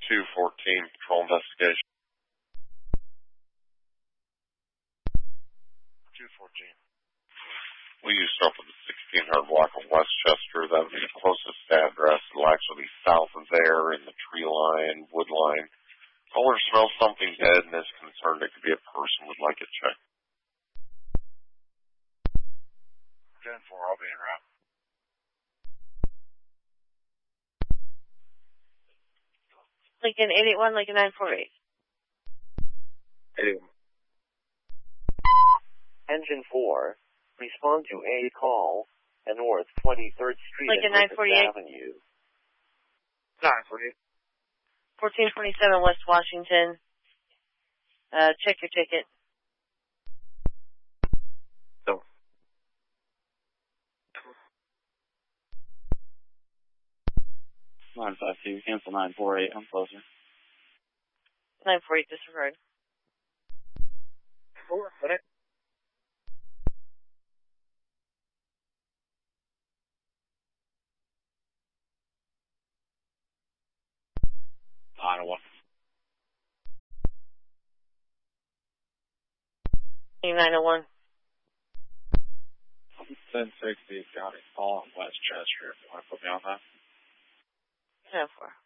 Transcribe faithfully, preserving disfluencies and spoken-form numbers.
two fourteen, patrol investigation. two fourteen. We used up with the sixteen hundred block of Westchester. That would be the closest address. It'll actually be south of there in the tree line, wood line. Caller smells something dead and is concerned it could be a person. Would like it checked. ten four, I'll be en route. Lincoln eight eight one, Lincoln nine four eight. eighty-one. Engine four, respond to a call at North twenty-third Street Lincoln and nine forty-eight. Avenue. nine forty-eight. fourteen twenty-seven West Washington. Uh, check your ticket. No. nine five two, cancel nine four eight, I'm closer. nine four eight, disregard. four, minute. Ottawa. nine oh one. ten sixty, got it. Call on Westchester. If you want to put me on that. ten four.